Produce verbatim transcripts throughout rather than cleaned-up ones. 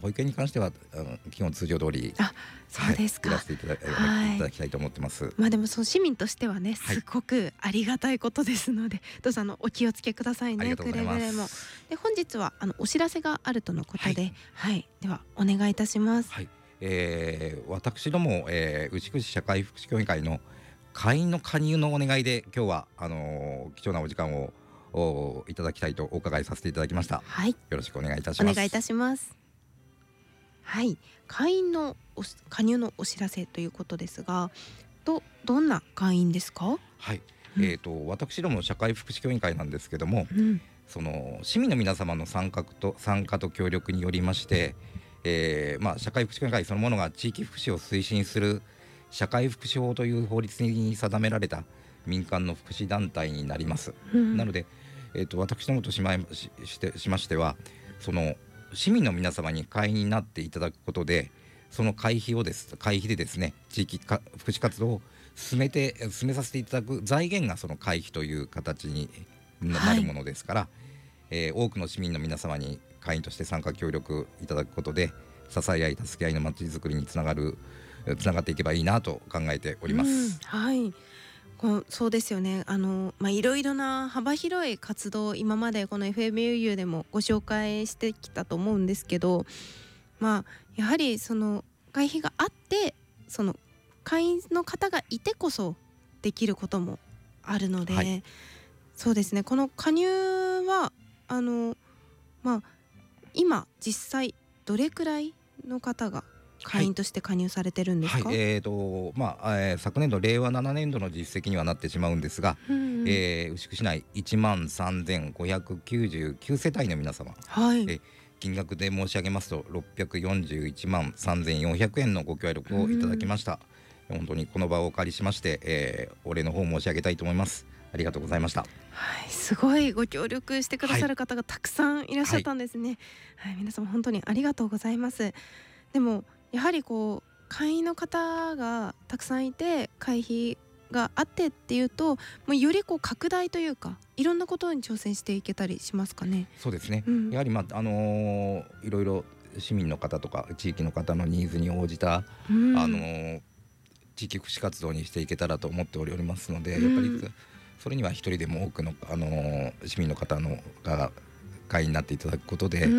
保育園に関してはあの基本通常通り、 あ、そうですか、 はい、やらせていただ、 はい、 いただきたいと思ってます。 まあでもその市民としてはね、 はい、 すごくありがたいことですので、どうぞあのお気をつけくださいね。 ありがとうございまくれぐれも。 す。 で本日はあのお知らせがあるとのことで、 はい、 はい、ではお願いいたします。 はい、えー、私ども、えー、牛久市社会福祉協議会の会員の加入のお願いで今日はあのー貴重なお時間をおいただきたいとお伺いさせていただきました。 はい、 よろしくお願いいたします。 お願いいたします。はい、会員のお加入のお知らせということですが、どどんな会員ですか？ はい、 うん、 えーと私ども社会福祉協議会なんですけども、 うん、 その市民の皆様の参加と参加と協力によりまして、えーまあ、社会福祉協議会そのものが地域福祉を推進する社会福祉法という法律に定められた民間の福祉団体になります。 うん、 なので、えーと私どもとしまいししてしましては、その市民の皆様に会員になっていただくことで、その会費をです会費でですね、地域か福祉活動を進めて進めさせていただく財源がその会費という形になはい、 るものですから、えー多くの市民の皆様に会員として参加協力いただくことで、支え合い助け合いのまちづくりにつながるつながっていけばいいなと考えておりまうん、 す。 はい。こうそうですよね。あのまあいろいろな幅広い活動を今までこの エフエムユーユー でもご紹介してきたと思うんですけど、まあやはりその会費があって、その会員の方がいてこそできることもあるので、 はい、 そうですね。この加入はあのまあ今実際どれくらいの方がはい、 会員として加入されてるんですはい、 か？ えーとまあえー昨年度令和ななねんどの実績にはなってしまうんですが、 うんうん、 えー牛久市内いちまんさんぜんごひゃくきゅうじゅうきゅう世帯の皆様、 はい。 えー金額で申し上げますとろっぴゃくよんじゅういちまんさんぜんよんひゃくえんのご協力をいただきました。本当にこの場をお借りしまして、えーお礼の方申し上げたいと思います。ありがとうございました。 はい、すごいご協力してくだはい、 さる方がたくさんいらっしゃったんですね。はい、皆様本当にありがとうございます。でもやはりこう会員の方がたくさんいて会費があってっていうと、もうよりこう拡大というかいろんなことに挑戦していけたりしますかね。 そうですね、 うん、 やはり、まああのーいろいろ市民の方とか地域の方のニーズに応じた、 うん、 あのー地域福祉活動にしていけたらと思っておりますので、 うん、 やっぱりそれには一人でも多くの、あのー市民の方のが会員になっていただくことで、 うん、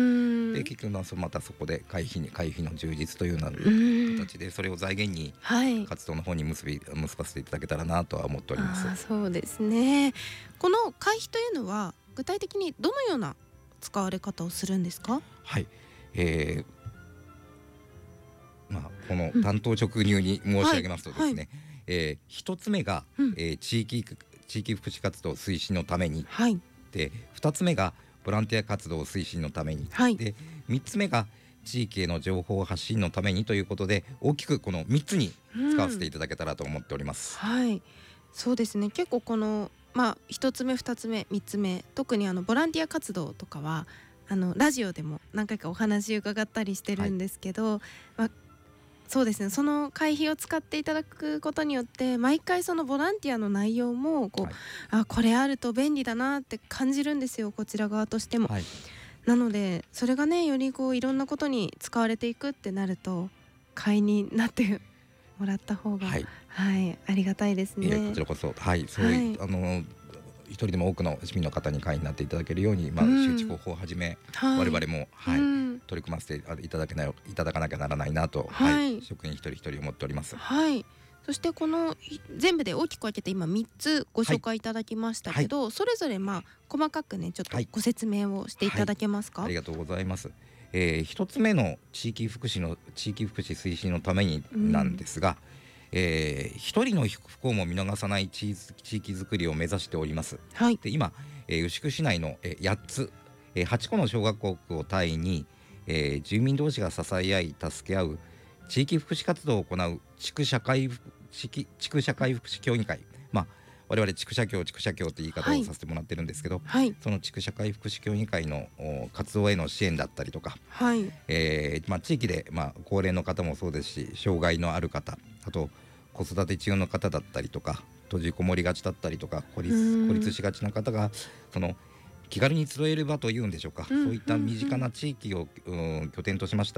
で結局まあそまたそこで会費に会費の充実というようなうん、 形でそれを財源にはい。 活動の方に結び結ばせていただけたらなとは思っております。 ああ、そうですね。この会費というのは具体的にどのような使われ方をするんですか？ はい、えーまあ、このうん、 担当直入に申し上げますとですね、 はい、 えー一つ目が、 うん、 えー地域地域福祉活動推進のためにはい、 で、二つ目がボランティア活動推進のために、 はい、 で三つ目が地域への情報発信のためにということで、大きくこのみっつに使わせていただけたらと思っております。 はい、そうですね。結構このまあ一つ目二つ目三つ目、特にあのボランティア活動とかはあのラジオでも何回かお話伺ったりしてるんですけど、まあそうですね。その会費を使っていただくことによって毎回そのボランティアの内容もこう、 はい、 あ、これあると便利だなって感じるんですよ、こちら側としても。 はい、 なのでそれがね、よりこういろんなことに使われていくってなると会員になってもらった方が、 はい、 はい、ありがたいですいえこね。 ちらこそ、はい、そういう、 はい、 あの一人でも多くの市民の方に会員になっていただけるように、まあ、 うん周知広報をはじめ、 はい、 我々も、はい、 うん、 取り組ませていただけないいただかなきゃならないなと、はい、 はい、 職員一人一人思っております。 はい。そしてこのい全部で大きく分けて今みっつご紹介いただきましたけど、それぞれまあ細かくねちょっとはい、 ご説明をしていただけますか？ ありがとうございます。えー、一つ目の地域福祉の地域福祉推進のためになんですが、えー一人の不幸も見逃さない地地域づくりを目指しております。 はい、 で今、えー牛久市内の、えーやっつ、えーはちこの小学校を単位に、えー住民同士が支え合い助け合う地域福祉活動を行う地区社会福地区地区社会福祉協議会、まあ、我々地区社協地区社協という言い方はい、 をさせてもらってるんですけど、 はい、 その地区社会福祉協議会のお活動への支援だったりとか、 はい、 えーまあ、地域で、まあ、高齢の方もそうですし、障害のある方、あと子育て中の方だったりとか、閉じこもりがちだったりとか、孤立孤立しがちな方がその気軽に集える場というんでしょうか、 うんそういった身近な地域を、うん、拠点としました